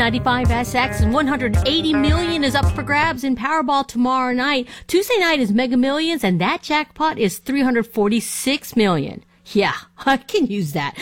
95SX, and $180 million is up for grabs in Powerball tomorrow night. Tuesday night is Mega Millions, and that jackpot is $346 million. Yeah, I can use that.